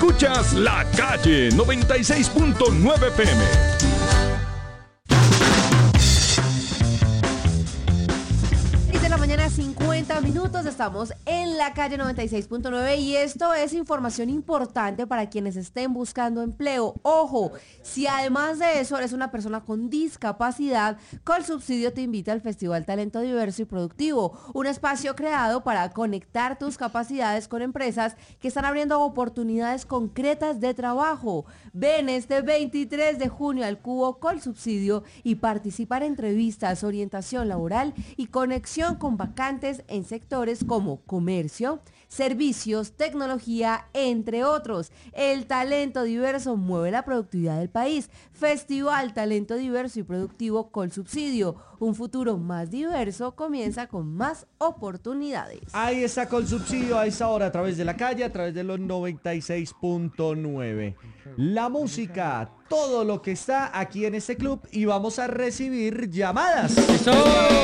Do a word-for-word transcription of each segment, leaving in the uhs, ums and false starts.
Escuchas La Calle noventa y seis punto nueve P M. cincuenta minutos, estamos en La Calle noventa y seis punto nueve y esto es información importante para quienes estén buscando empleo. Ojo, si además de eso eres una persona con discapacidad, Colsubsidio te invita al Festival Talento Diverso y Productivo, un espacio creado para conectar tus capacidades con empresas que están abriendo oportunidades concretas de trabajo. Ven este veintitrés de junio al Cubo Colsubsidio y participar en entrevistas, orientación laboral y conexión con vacantes en sectores como comercio, servicios, tecnología, entre otros. El talento diverso mueve la productividad del país. Festival Talento Diverso y Productivo Colsubsidio. Un futuro más diverso comienza con más oportunidades. Ahí está Colsubsidio a esa hora, a través de La Calle, a través de los noventa y seis punto nueve. La música, todo lo que está aquí en este club y vamos a recibir llamadas. ¡Eso!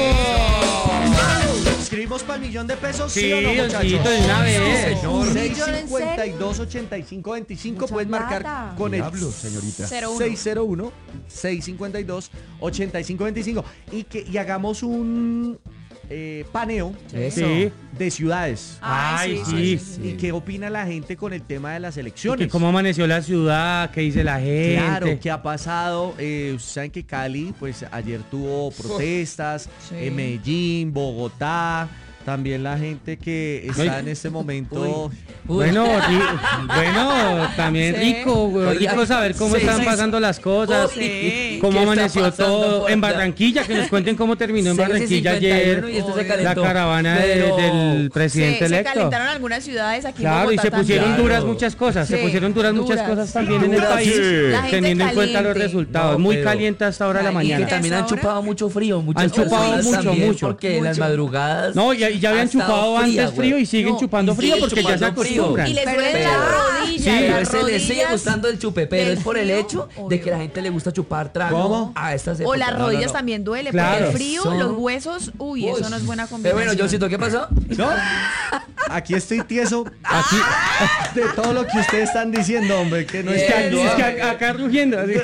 ¿Escribimos para el millón de pesos? Sí, ¿Sí o no, muchachos? de una vez. Señor, seis cincuenta y dos, ochenta y cinco veinticinco. Puedes marcar plata. con el Diablo, señorita. seis cero uno, seis cincuenta y dos, ochenta y cinco veinticinco y que y hagamos un eh, paneo Sí. de ciudades. Ay, sí. sí, ¿Y qué opina la gente con el tema de las elecciones? Que cómo amaneció la ciudad, qué dice la gente. Claro, ¿qué ha pasado? Eh, saben que Cali, pues ayer tuvo protestas, Sí. en Medellín, Bogotá, también la gente que está Uy. en este momento. Uy. Bueno, ri- bueno, también Sí. rico, güey, Oiga, rico saber cómo sí, están sí, pasando las cosas, sí. cómo ¿Qué está amaneció pasando todo por en allá? Barranquilla, que nos cuenten cómo terminó en seis y Barranquilla cincuenta y uno ayer y esto se la calentó. caravana de- Pero- del presidente se, se electo. calentaron algunas ciudades aquí en Claro, y Bogotá se pusieron también. duras muchas cosas, se Sí, pusieron duras, muchas duras. cosas también en el Duras, país, sí. La gente teniendo en cuenta los caliente. resultados. No, Muy pero- caliente hasta ahora de la Caliente. Y que mañana. también han ¿Hasta ahora? chupado mucho frío, muchas Han chupado personas mucho, también, mucho. porque en las Mucho. madrugadas No, ya, ya habían ha estado chupado fría, antes frío güey. y siguen No, chupando y frío siguen porque ya se chupando frío. acostumbran. Y les Pero duelen es las la- rodillas, Sí, pero las ese le sigue rodillas. gustando el chupe, pero del es por el frío, hecho de obvio. que la gente le gusta chupar trago ¿Cómo? a estas O épocas. las No, no, rodillas no. también duele, Claro. porque el frío, Eso. los huesos, uy, Uy. eso no es buena Pero combinación. bueno, Johncito, ¿qué pasó? ¿No? Aquí estoy tieso. Aquí, de todo lo que ustedes están diciendo, hombre, que no Es es que, que es que acá, acá rugiendo. así.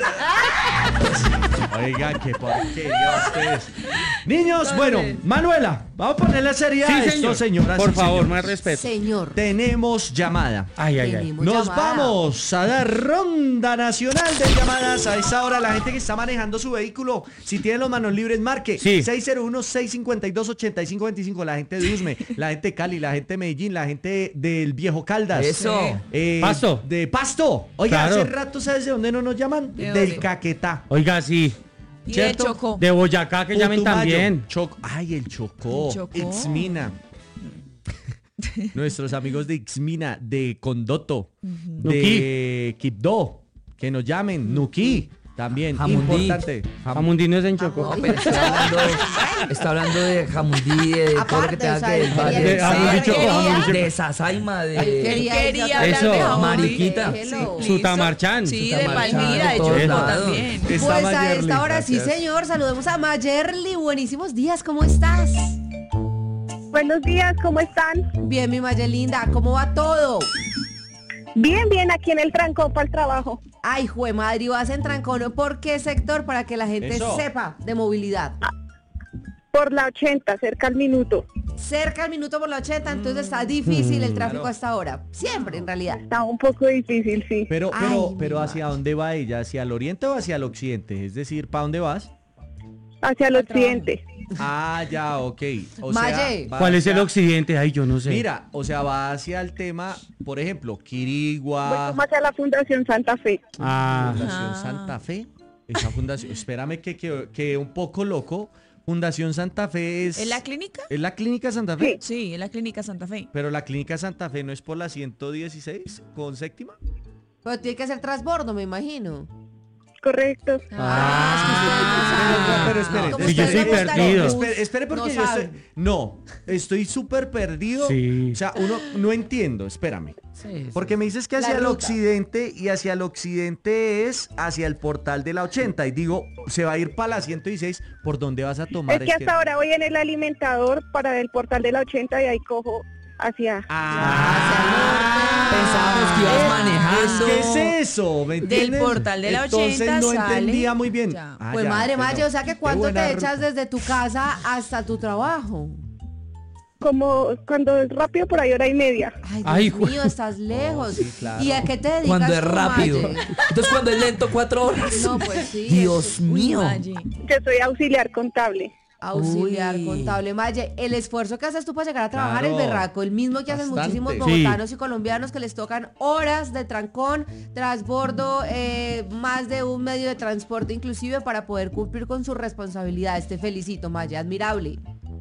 Oigan, qué porquería ustedes. Niños, bueno, Manuela, vamos a ponerle seriedad a Sí, esto, señor. señoras Por y favor, señores. más respeto. Señor, Tenemos llamada. Ay, ay, ay. tenemos Nos llamada. vamos a dar ronda nacional de llamadas a esa hora. La gente que está manejando su vehículo, si tiene los manos libres, marque Sí. seis cero uno, seis cincuenta y dos, ochenta y cinco veinticinco. La gente de Usme, la gente de Cali, la gente de Medellín, la gente del Viejo Caldas. Eso. Eh, Pasto. De Pasto. Oiga, Claro. hace rato, ¿sabes de dónde no nos llaman? ¿De Del dónde? Caquetá. Oiga, sí. Y de ¿cierto? Chocó. De Boyacá que llamen Putumayo, también. Choc- Ay, el Chocó. El Chocó. Ixmina. Nuestros amigos de Ixmina, de Condoto, de Quibdó, que nos llamen. Nuquí, también. Jamundí. Importante. Jam- Jamundino es en Chocó. No, pero está hablando de, está hablando de jamundí, de todo lo que Aparte, tenga o sea, que él ver. quería De, De Jamundí Chocó, Jamundí Chocó. de Sasaima, Él de... quería, Quería ella- hablar Eso. de jamón. Mariquita. Hello. Sí, Sutamarchán. Sí, de Sutamarchán, Palmira, de de todos Chocó lados. también. Está Pues a Mayerly, esta hora sí, gracias. señor. Saludemos a Mayerly. Buenísimos días, ¿cómo estás? Buenos días, ¿cómo están? Bien, mi Maye linda, ¿cómo va todo? Bien, bien, aquí en el trancón para el trabajo. Ay, jue madre, vas en trancón. ¿Por qué sector? Para que la gente Eso. sepa de movilidad. Por la ochenta, cerca al minuto. Cerca al minuto por la ochenta, entonces está difícil el tráfico claro. hasta ahora. Siempre, en realidad. Está un poco difícil, sí. Pero, Ay, pero, mi pero madre. ¿hacia dónde va ella? ¿Hacia el oriente o hacia el occidente? Es decir, ¿para dónde vas? Hacia el occidente. Ah, ya, ok. O Maye. va ¿Cuál es el hacia- occidente? Ay, yo no sé. Mira, o sea, va hacia el tema, por ejemplo, Voy Quirigua, como hacia la Fundación Santa Fe. Ah, Fundación Ah. Santa Fe. Esa fundación, espérame que quedé que un poco loco. Fundación Santa Fe es... ¿En la clínica? ¿Es la Clínica Santa Fe? Sí, en la clínica Santa Fe. Pero la Clínica Santa Fe no es por la ciento dieciséis con séptima. Pero tiene que hacer transbordo, me imagino. Correcto. Ah, pero espere, Como Sí, yo usted estoy le gusta el perdido. bus, Espere, espere porque no yo sabe. estoy... No, estoy súper perdido. Sí. O sea, uno no entiendo, espérame. Sí, Porque me dices que La hacia el ruta. occidente y hacia el occidente es hacia el portal de la ochenta. Y digo, se va a ir para la ciento dieciséis. ¿Por dónde vas a tomar? Es que hasta ahora voy en el alimentador para el portal de la ochenta y ahí cojo hacia... Ah, Pensé pensábamos que ibas manejando. ¿Qué es eso? ¿Me Del entiendes? portal de la Entonces ochenta no sale- entendía muy bien. Ya. Ah, Pues ya, madre bueno. Maye, o sea que Qué cuánto buena te ru- echas desde tu casa hasta tu trabajo. Como cuando es rápido por ahí hora y media. Ay, Dios Ay, mío, jue- estás lejos. sí, claro. ¿Y a qué te dedicas Cuando es tú, rápido. Maye? Entonces cuando es lento, cuatro horas. No, pues sí. Dios Uy, mío. Maye. Yo soy auxiliar contable. Auxiliar Uy. contable. Maye, el esfuerzo que haces tú para llegar a trabajar Claro. el berraco, el mismo que hacen Bastante. muchísimos Sí. bogotanos y colombianos que les tocan horas de trancón, transbordo, eh, más de un medio de transporte inclusive para poder cumplir con sus responsabilidades. Te felicito, Maye, admirable.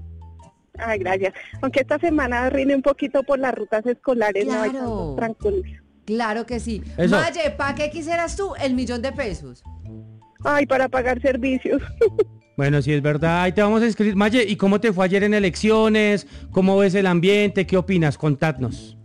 Ay, gracias. Aunque esta semana rinde un poquito por las rutas escolares, no hay Claro. tantos trancones. Claro que sí. Eso. Maye, ¿para qué quisieras tú el millón de pesos? Ay, para pagar servicios. Bueno, sí es verdad. Ahí te vamos a escribir. Maye, ¿y cómo te fue ayer en elecciones? ¿Cómo ves el ambiente? ¿Qué opinas? Contadnos.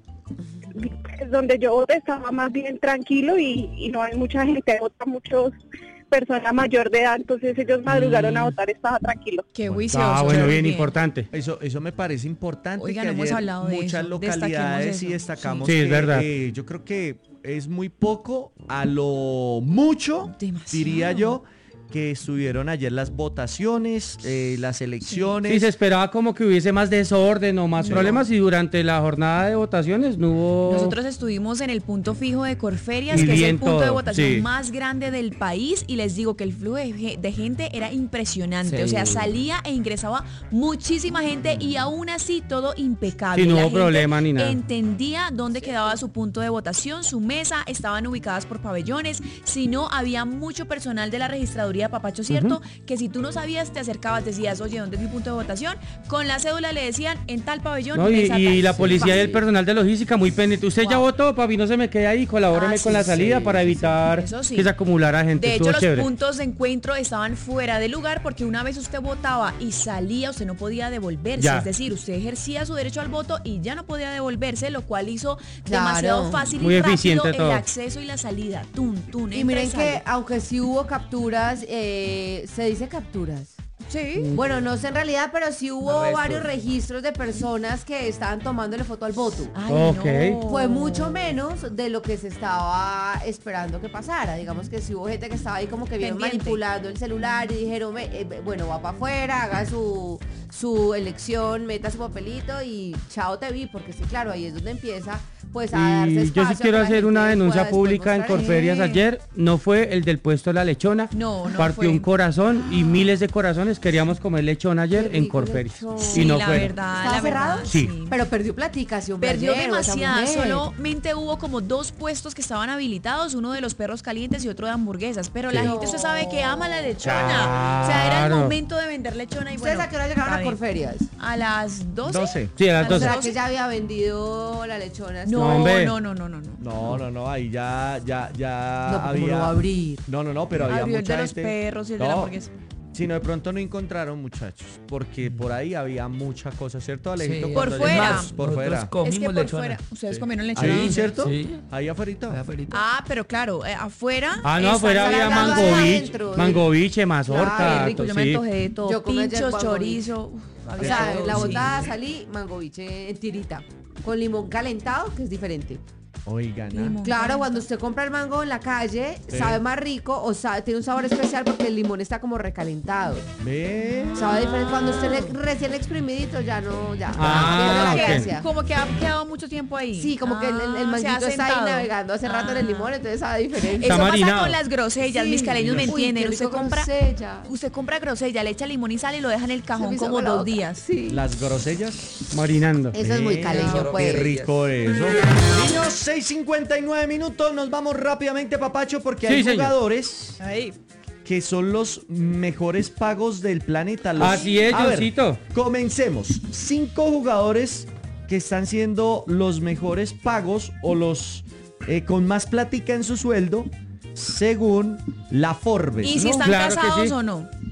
Pues donde yo voté estaba más bien tranquilo y, y no hay mucha gente, vota muchos personas mayor de edad, entonces ellos madrugaron a votar, estaba tranquilo. Qué juicioso. Ah, bueno, muy bien, importante. Eso, eso me parece importante. Oigan, que no hemos ayer hablado de muchas eso. localidades Destaquemos y eso. destacamos Sí, es que, verdad. eh, yo creo que es muy poco a lo mucho, Demasiado. diría yo, que estuvieron ayer las votaciones, eh, las elecciones. Sí, se esperaba como que hubiese más desorden o más problemas y durante la jornada de votaciones no hubo... Nosotros estuvimos en el punto fijo de Corferias, Y que es el bien punto de todo, votación sí. más grande del país, y les digo que el flujo de, ge- de gente era impresionante. Sí. O sea, salía e ingresaba muchísima gente y aún así todo impecable. Sí, no La hubo gente problema ni nada. entendía dónde quedaba su punto de votación, su mesa, estaban ubicadas por pabellones. Si no, había mucho personal de la registraduría de Papacho, ¿cierto? Que si tú no sabías, te acercabas, decías, oye, ¿dónde es mi punto de votación? Con la cédula le decían, en tal pabellón, No, y, mesa y tal. la policía y el Fácil. personal de logística muy pendiente. Usted ya Wow. votó, papi, no se me quede ahí, colabóreme Ah, con sí, la salida sí, para sí, sí. evitar Eso sí. que se acumulara gente. De hecho, Estuvo los chévere. puntos de encuentro estaban fuera de lugar porque una vez usted votaba y salía, usted no podía devolverse. Ya. Es decir, usted ejercía su derecho al voto y ya no podía devolverse, lo cual hizo Claro. demasiado fácil Muy y rápido eficiente el todo. acceso y la salida. Tun, tun, Y entra miren sale. que aunque sí hubo capturas, eh, se dice capturas. Sí. Bueno, no sé en realidad, pero sí hubo Arrestos. varios registros de personas que estaban tomándole foto al voto. Ay, Ok. no. Fue mucho menos de lo que se estaba esperando que pasara. Digamos que si hubo gente que estaba ahí como que vieron Pendiente. manipulando el celular y dijeron, "Me- eh, bueno, va para afuera, haga su, su elección, meta su papelito y chao te vi", porque sí, claro, ahí es donde empieza pues a darse Y yo espacio sí quiero para que hacer la una gente denuncia pueda después pública en mostrar. Corferias Eh. ayer. No fue el del puesto de la lechona. No, no Partió fue. un corazón y miles de corazones. Queríamos comer lechón ayer Qué en rico Corferias. lechón. Y Sí, no la fue. verdad, ¿Estaba la verdad. cerrado? Sí. Pero perdió platica, sí, hombre, Perdió ayer, o esa demasiada, mujer. solamente hubo como dos puestos que estaban habilitados, uno de los perros calientes y otro de hamburguesas, pero la Sí. gente usted sabe que ama la lechona. O sea, era el Claro. momento de vender lechona y ¿Ustedes bueno. a qué hora llegaron está a bien. Corferias? A las doce. doce. Sí, a las A doce. las ¿Será que ya había vendido la lechona? No, No, hombre. no, no, no, no, no. No, no, no, ahí ya, ya, ya No, ¿cómo había... lo va a abrir? No, no, no, pero había Abrió el mucha de los gente... perros y el de la No, hamburguesa. Si no, de pronto no encontraron, muchachos, porque por ahí había mucha cosa, ¿cierto, Alejito? Sí. Cuando Por fuera. llegamos, Por Nosotros fuera. comimos Es que por lechona. fuera, ustedes Sí. comieron lechona. Ahí, ¿dónde? ¿cierto? Sí. Ahí afuera. Ahí afuera. Ah, pero claro, eh, afuera. Ah, no, están afuera había salgando mangovich, adentro. mangoviche, mazorca. Ay, rico, yo me sí. antojé de todo. Yo comí ayer Pinchos, guacamole. chorizo. uf, O había sea, todo, en la sí. botada salí mangoviche en tirita, con limón calentado, que es diferente. Oigan, ah. Limón. Claro, cuando usted compra el mango en la calle, Sí. sabe más rico o sabe, tiene un sabor especial porque el limón está como recalentado. ¿Ve? Sabe diferente. Cuando usted le, recién exprimidito ya no, ya. Ah, pierde la ok. gracia. Como que ha quedado mucho tiempo ahí. Sí, como que el, el, el Ah, se ha manguito está ahí sentado. navegando hace rato en el Ah. limón, entonces sabe diferente. Eso Está pasa marinado. con las grosellas, Sí. mis caleños me Uy, entienden. qué Usted rico compra, grosella. usted compra grosella, le echa limón y sal y lo deja en el Se cajón me hizo como agua la dos boca. días. Sí. Las grosellas. Marinando. Eso es muy Ve, caleño, Qué pues. Qué rico eso. Niños, seis cincuenta y nueve minutos. Nos vamos rápidamente, Papacho, porque Sí, hay señor. jugadores Ahí. que son los mejores pagos del planeta. Los- Así es, A ver, Diosito. comencemos. Cinco jugadores que están siendo los mejores pagos o los eh, con más plática en su sueldo, según la Forbes. ¿Y si ¿no? están Claro que casados sí. o no?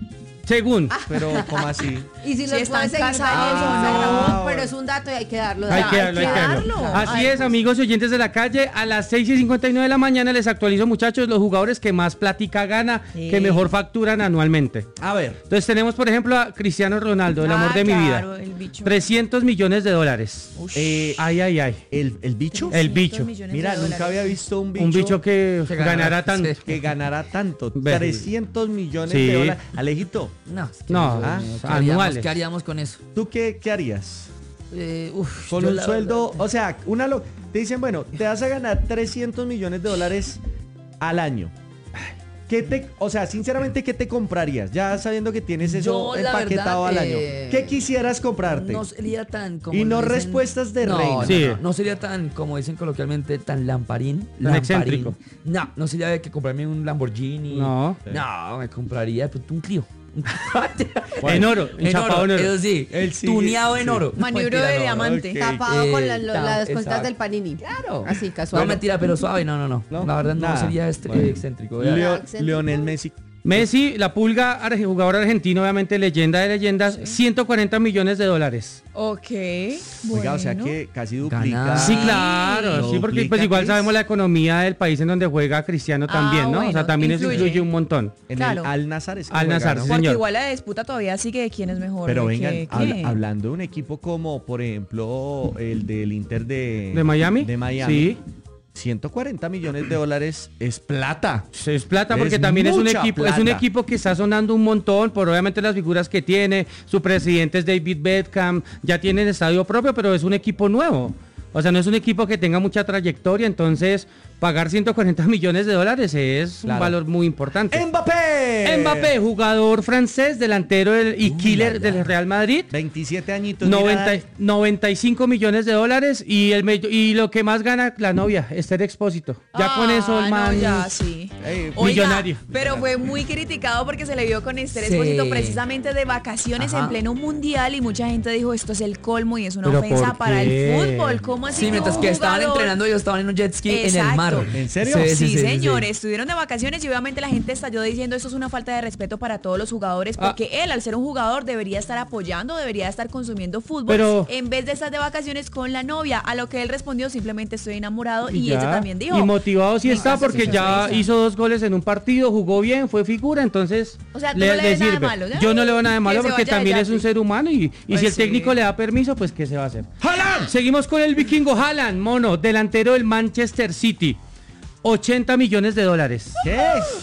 Según. Pero, ¿cómo así? Y si Si los están puedes seguir casados en o no. Instagram, pero es un dato y hay que darlo. Hay da- que darlo, hay que darlo. darlo. Así Ay, es, pues. amigos y oyentes de la calle, a las seis y cincuenta y nueve de la mañana les actualizo, muchachos, los jugadores que más plática gana, Sí. que mejor facturan anualmente. A ver. Entonces tenemos, por ejemplo, a Cristiano Ronaldo, el amor Ah, de mi claro, vida. el bicho. trescientos millones de dólares. Eh, Ay, ay, ay. ¿El, el bicho? El bicho. millones de Mira, nunca dólares. había visto un bicho, Un bicho que, Que ganará ganará, tanto. sí. que ganara tanto. Ve. trescientos millones Sí. de dólares. Alejito, No, es que No, Dios ah, mío, ¿qué haríamos, anuales. ¿qué haríamos con eso? ¿tú qué, qué harías? Eh, uf, Con yo un la sueldo, verdad- o sea, una lo- te dicen, bueno, te vas a ganar trescientos millones de dólares al año. ¿Qué te, o sea, sinceramente, ¿qué te comprarías? Ya sabiendo que tienes eso Yo, la empaquetado verdad, al año. eh, ¿Qué quisieras comprarte? No sería tan como Y no dicen- respuestas de no, reina. No, Sí. no, no sería tan, como dicen coloquialmente, tan lamparín. Tan lamparín. excéntrico. No, no sería de que comprarme un Lamborghini. No. No, me compraría pues, un Clio. En oro, enchapado en oro. Eso sí, Él sí, tuneado en sí. oro. Maniobro Mentira, de no, diamante. ok. Tapado Eh, con la- lo- ta- las cositas exacto. del panini. Claro. Así, casual. No, mentira, pero suave, no, no, no. No, La verdad no nada. sería este, Bueno. eh, excéntrico. ¿verdad? Leo- excéntrico. Lionel Messi. Messi, la pulga, arge- jugador argentino, obviamente leyenda de leyendas, ciento cuarenta millones de dólares. Ok. Oiga, o sea bueno. que casi Gana. duplica. Sí, claro, Lo sí, porque duplica, pues igual Chris. sabemos la economía del país en donde juega Cristiano Ah, también, ¿no? O sea, bueno, también eso influye. influye un montón. En Claro. el Al Nazar es que Al juega, Nassr, ¿no? sí, Porque señor. igual la disputa todavía sigue de quién es mejor. Pero de vengan, qué- habla- qué. hablando de un equipo como, por ejemplo, el del Inter de... ¿De Miami? De Miami. Sí. ciento cuarenta millones de dólares es plata. Es plata porque Es también es un mucha equipo, es un plata. equipo que está sonando un montón por obviamente las figuras que tiene, su presidente es David Beckham, ya tienen estadio propio, pero es un equipo nuevo. O sea, no es un equipo que tenga mucha trayectoria, entonces pagar ciento cuarenta millones de dólares es Claro. un valor muy importante. ¡Mbappé! Mbappé, jugador francés, delantero del- y killer del Real Madrid. veintisiete añitos. noventa, mira, noventa y cinco millones de dólares y el me- y lo que más gana la novia, Esther Expósito. Ya con eso el Ah, man no, ya, sí. Ey, Oiga, millonario. pero fue muy criticado porque se le vio con Esther Sí. Expósito precisamente de vacaciones Ajá. en pleno mundial y mucha gente dijo esto es el colmo y es una ¿Pero ofensa por para el qué? fútbol. ¿Cómo así? Sí, mientras un que estaban jugador- entrenando, ellos estaban en un jet ski en el Exacto. mar. ¿En serio? Sí, señor, estuvieron de vacaciones y obviamente la gente estalló diciendo esto es una falta de respeto para todos los jugadores Ah. porque él al ser un jugador debería estar apoyando, debería estar consumiendo fútbol Pero- en vez de estar de vacaciones con la novia, a lo que él respondió simplemente estoy enamorado y, ya. ella también dijo. Y motivado sí Me está encanta porque su ya sorpresa. hizo dos goles en un partido, jugó bien, fue figura, entonces O sea, tú no le ves nada de malo, ¿no? Yo no le veo nada de Que malo se porque vaya también de es un Yapi. ser humano y, y Pues si el sí. técnico le da permiso, pues ¿qué se va a hacer? ¡Haaland! Seguimos con el vikingo Haaland, mono, delantero del Manchester City. ochenta millones de dólares. ¿Qué?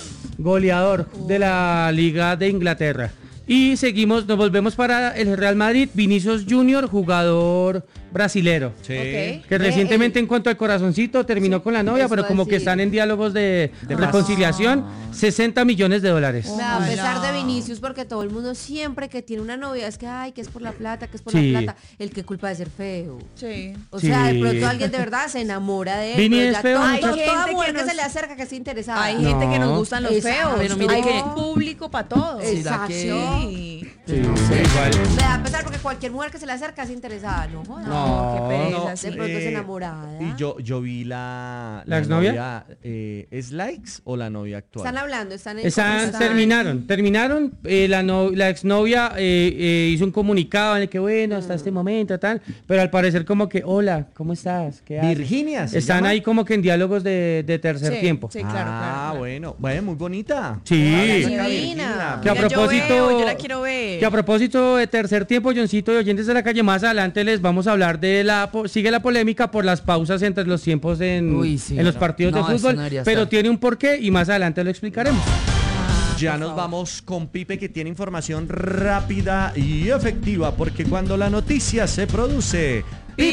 Goleador de la Liga de Inglaterra. Y seguimos, nos volvemos para el Real Madrid, Vinicius Junior, jugador brasilero. Sí. Ok. Que Ve, recientemente el- en cuanto al corazoncito terminó con la novia, eso pero va a como que decir. están en diálogos de, De reconciliación, sesenta millones de dólares. Me da a pesar de Ojalá. Vinicius porque todo el mundo siempre que tiene una novia es que ay, que es por la plata, que es por Sí. la plata. El que culpa de ser feo. Sí. O Sí. sea, de pronto alguien de verdad se enamora de él. Vini pero es ya feo, todo- muchacho. toda Hay gente mujer que que, nos- se le acerca que esté interesada. Hay No. gente que nos gustan los Exacto. feos. Pero mire Hay que- público para todo. ¿Será que- Sí. Sí, igual. Me da pesar porque cualquier mujer que se le acerca es interesada, ¿no? jodas. No, qué pereza, No, sí. De pronto es eh, enamorada. Y yo, yo vi la... ¿La exnovia? eh, ¿Es la ex o la novia actual? Están hablando, están en Están- conversación. terminaron, terminaron, eh, la, no- la exnovia eh, eh, hizo un comunicado en el que bueno, hasta este momento, tal, pero al parecer como que, hola, ¿cómo estás? ¿Qué haces? Virginia. ¿se Están llama? ahí como que en diálogos de, de tercer Sí, tiempo. Sí, claro, ah, claro, claro. bueno. Bueno, muy bonita. Sí. Hola, Divina. Virginia. Que a Oiga, yo propósito- veo, yo la quiero ver. Que a propósito de tercer tiempo, Johncito y oyentes de la calle, más adelante les vamos a hablar de la, po- sigue la polémica por las pausas entre los tiempos en, Uy, sí, en los no. partidos No, de eso fútbol, no debería pero ser. tiene un porqué y más adelante lo explicaremos. Ya por nos favor. vamos con Pipe que tiene información rápida y efectiva porque cuando la noticia se produce,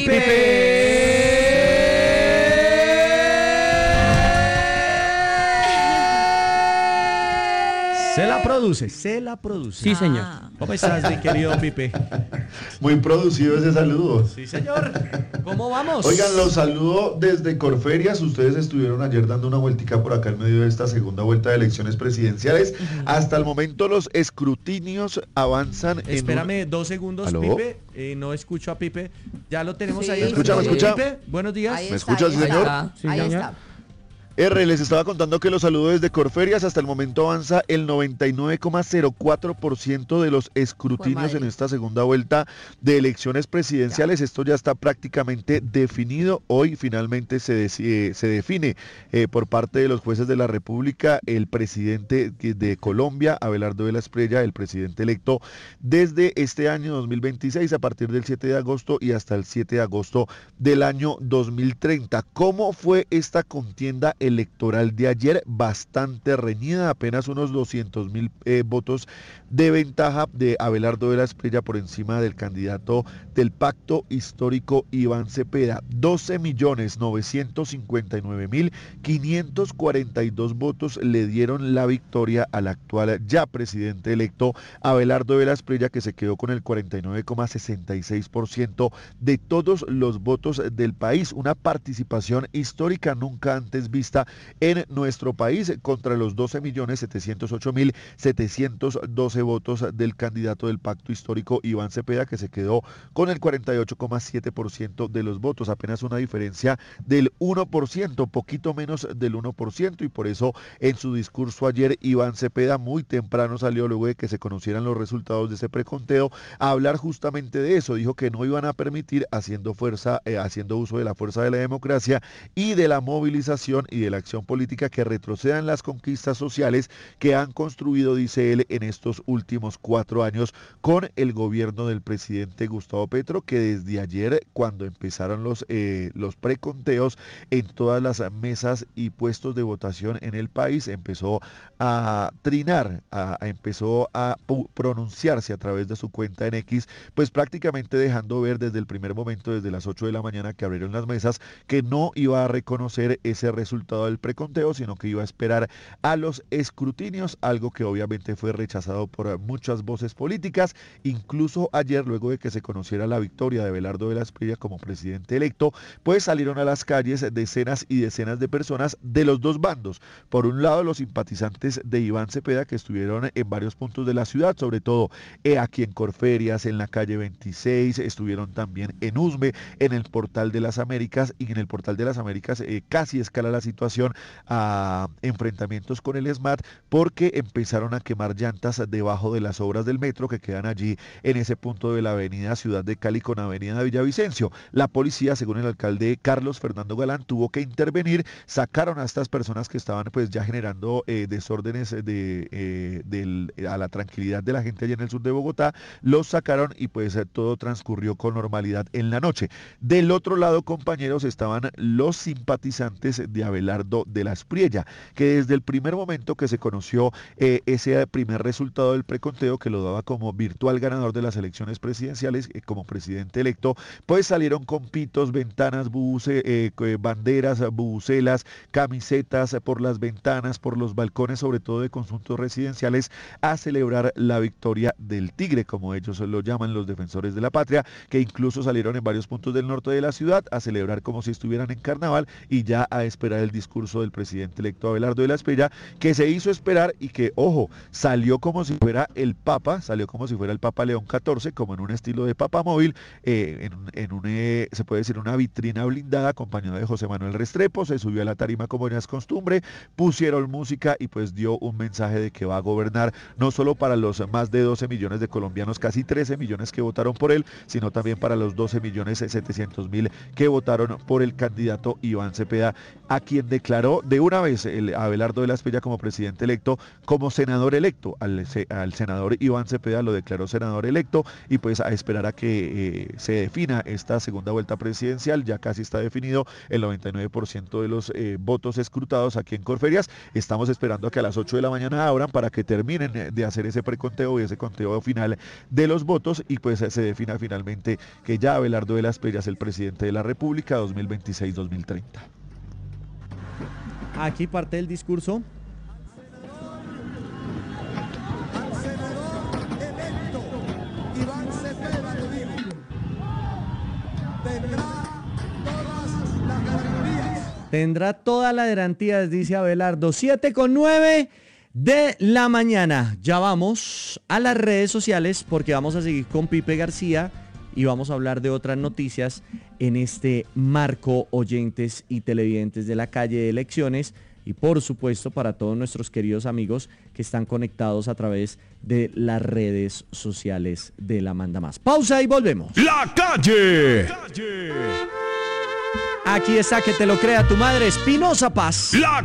se la produce, se la produce. Sí, señor. Ah. ¿Cómo estás, mi querido Pipe? Muy producido ese saludo. Sí, señor. ¿Cómo vamos? Oigan, los saludo desde Corferias. Ustedes estuvieron ayer dando una vueltica por acá en medio de esta segunda vuelta de elecciones presidenciales. Hasta el momento los escrutinios avanzan en... un- Espérame dos segundos, ¿Aló? Pipe. Eh, no escucho a Pipe. Ya lo tenemos Sí. ahí. ¿Me escucha, me escucha? Pipe, buenos días. Ahí ¿Me está, escuchas, ahí señor? está. Sí, Ahí señor. está. R, les estaba contando que los saludos desde Corferias. Hasta el momento avanza el noventa y nueve coma cero cuatro por ciento de los escrutinios en esta segunda vuelta de elecciones presidenciales. Ya. Esto ya está prácticamente definido. Hoy finalmente se, decide, se define eh, por parte de los jueces de la República el presidente de Colombia, Abelardo de la Espriella, el presidente electo desde este año dos mil veintiséis, a partir del siete de agosto y hasta el siete de agosto del año dos mil treinta. ¿Cómo fue esta contienda electoral de ayer? Bastante reñida, apenas unos doscientos mil eh, votos de ventaja de Abelardo de la Espriella por encima del candidato del Pacto Histórico Iván Cepeda. doce millones novecientos cincuenta y nueve mil quinientos cuarenta y dos votos le dieron la victoria al actual ya presidente electo Abelardo de la Espriella, que se quedó con el cuarenta y nueve coma sesenta y seis por ciento de todos los votos del país. Una participación histórica nunca antes vista en nuestro país, contra los doce millones setecientos ocho mil setecientos doce votos del candidato del Pacto Histórico Iván Cepeda, que se quedó con el cuarenta y ocho coma siete por ciento de los votos, apenas una diferencia del uno por ciento, poquito menos del uno por ciento, y por eso en su discurso ayer Iván Cepeda muy temprano salió, luego de que se conocieran los resultados de ese preconteo, a hablar justamente de eso. Dijo que no iban a permitir, haciendo fuerza, eh, haciendo uso de la fuerza de la democracia y de la movilización y de la acción política, que retrocedan las conquistas sociales que han construido, dice él, en estos últimos cuatro años con el gobierno del presidente Gustavo Petro, que desde ayer, cuando empezaron los, eh, los preconteos en todas las mesas y puestos de votación en el país, empezó a trinar, a, a empezó a pronunciarse a través de su cuenta en X, pues prácticamente dejando ver desde el primer momento, desde las ocho de la mañana que abrieron las mesas, que no iba a reconocer ese resultado del preconteo, sino que iba a esperar a los escrutinios, algo que obviamente fue rechazado por muchas voces políticas. Incluso ayer, luego de que se conociera la victoria de Abelardo de la Espriella como presidente electo, pues salieron a las calles decenas y decenas de personas de los dos bandos. Por un lado, los simpatizantes de Iván Cepeda, que estuvieron en varios puntos de la ciudad, sobre todo eh, aquí en Corferias, en la calle veintiséis, estuvieron también en Usme, en el Portal de las Américas, y en el Portal de las Américas eh, casi escala la situación a enfrentamientos con el ESMAD, porque empezaron a quemar llantas debajo de las obras del metro que quedan allí en ese punto de la avenida Ciudad de Cali con avenida Villavicencio. La policía, según el alcalde Carlos Fernando Galán, tuvo que intervenir, sacaron a estas personas que estaban pues ya generando eh, desórdenes de, eh, del, a la tranquilidad de la gente allá en el sur de Bogotá, los sacaron y pues eh, todo transcurrió con normalidad en la noche. Del otro lado, compañeros, estaban los simpatizantes de Abelardo de la Espriella, que desde el primer momento que se conoció eh, ese primer resultado del preconteo, que lo daba como virtual ganador de las elecciones presidenciales, eh, como presidente electo, pues salieron con pitos, ventanas, bubuce, eh, banderas, bubucelas, camisetas por las ventanas, por los balcones, sobre todo de conjuntos residenciales, a celebrar la victoria del Tigre, como ellos lo llaman los defensores de la patria, que incluso salieron en varios puntos del norte de la ciudad a celebrar como si estuvieran en carnaval, y ya a esperar el discurso del presidente electo Abelardo de la Espriella, que se hizo esperar y que, ojo, salió como si fuera el Papa, salió como si fuera el Papa León catorce, como en un estilo de Papa móvil, eh, en, en un, eh, se puede decir, una vitrina blindada, acompañado de José Manuel Restrepo. Se subió a la tarima como ya es costumbre, pusieron música y pues dio un mensaje de que va a gobernar no solo para los más de doce millones de colombianos, casi trece millones que votaron por él, sino también para los doce millones setecientos mil que votaron por el candidato Iván Cepeda, a quien declaró de una vez el Abelardo de la Espriella como presidente electo, como senador electo. Al, al senador Iván Cepeda lo declaró senador electo, y pues a esperar a que eh, se defina esta segunda vuelta presidencial. Ya casi está definido el noventa y nueve por ciento de los eh, votos escrutados aquí en Corferias. Estamos esperando a que a las ocho de la mañana abran para que terminen de hacer ese preconteo y ese conteo final de los votos, y pues se defina finalmente que ya Abelardo de la Espriella es el presidente de la República dos mil veintiséis dos mil treinta. Aquí parte del discurso. Tendrá todas las garantías, dice Abelardo. siete con nueve de la mañana. Ya vamos a las redes sociales porque vamos a seguir con Pipe García y vamos a hablar de otras noticias en este marco, oyentes y televidentes de la calle de elecciones, y por supuesto para todos nuestros queridos amigos que están conectados a través de las redes sociales de La Manda Más. Pausa y volvemos. La calle. Aquí está, que te lo crea tu madre, Espinosa Paz. La